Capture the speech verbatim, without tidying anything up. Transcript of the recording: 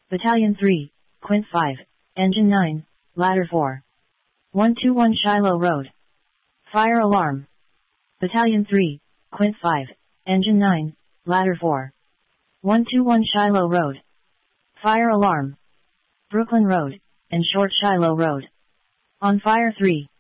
Battalion three, Quint five, Engine nine, Ladder four. one two one Shiloh Road. Fire alarm. Battalion three, Quint five, Engine nine, Ladder four. one two one Shiloh Road. Fire alarm. Brooklyn Road, and Short Shiloh Road. On fire three.